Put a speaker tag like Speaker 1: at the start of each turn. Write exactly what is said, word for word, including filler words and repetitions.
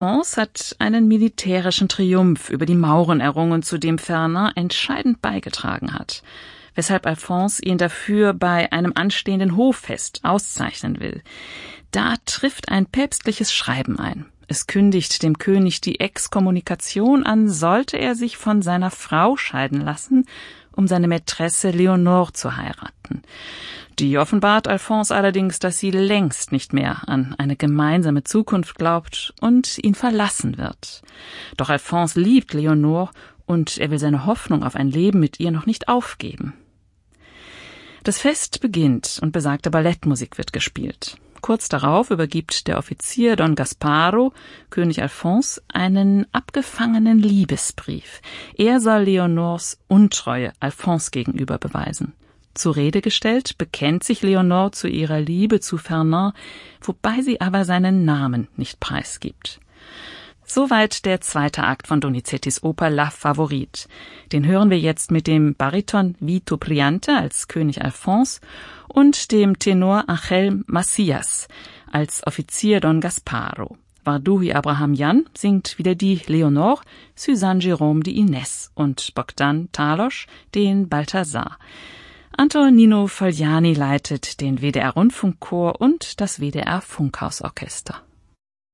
Speaker 1: Alphonse hat einen militärischen Triumph über die Mauren errungen, zu dem Fernand entscheidend beigetragen hat, weshalb Alphonse ihn dafür bei einem anstehenden Hoffest auszeichnen will. Da trifft ein päpstliches Schreiben ein. Es kündigt dem König die Exkommunikation an, sollte er sich von seiner Frau scheiden lassen, um seine Mätresse Leonore zu heiraten. Die offenbart Alphonse allerdings, dass sie längst nicht mehr an eine gemeinsame Zukunft glaubt und ihn verlassen wird. Doch Alphonse liebt Leonore und er will seine Hoffnung auf ein Leben mit ihr noch nicht aufgeben. Das Fest beginnt und besagte Ballettmusik wird gespielt. Kurz darauf übergibt der Offizier Don Gasparo König Alphonse einen abgefangenen Liebesbrief. Er soll Leonores Untreue Alphonse gegenüber beweisen. Zur Rede gestellt, bekennt sich Leonore zu ihrer Liebe zu Fernand, wobei sie aber seinen Namen nicht preisgibt. Soweit der zweite Akt von Donizettis Oper La Favorite. Den hören wir jetzt mit dem Bariton Vito Priante als König Alphonse und dem Tenor Angel Macias als Offizier Don Gasparo. Varduhi Abrahamian singt wieder die Leonore, Suzanne Jérôme die Inés und Bogdan Talos den Balthasar. Antonino Fogliani leitet den W D R-Rundfunkchor und das W D R-Funkhausorchester.